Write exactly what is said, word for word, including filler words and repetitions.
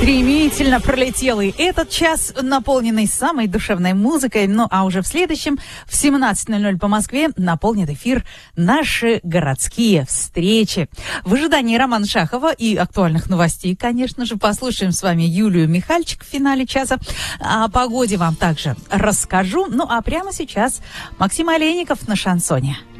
Стремительно пролетел и этот час, наполненный самой душевной музыкой. Ну, а уже в следующем, в семнадцать ноль ноль по Москве, наполнит эфир наши городские встречи. В ожидании Романа Шахова и актуальных новостей, конечно же, послушаем с вами Юлию Михальчик в финале часа. О погоде вам также расскажу. Ну, а прямо сейчас Максим Олейников на шансоне.